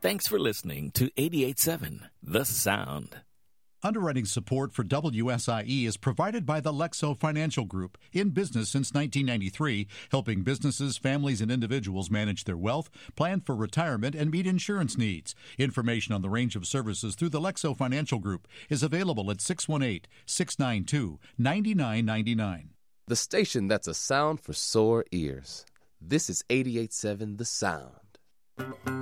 Thanks for listening to 88.7 The Sound. Underwriting support for WSIE is provided by the Lexo Financial Group, in business since 1993, helping businesses, families, and individuals manage their wealth, plan for retirement, and meet insurance needs. Information on the range of services through the Lexo Financial Group is available at 618-692-9999. The station that's a sound for sore ears. This is 88.7 The Sound.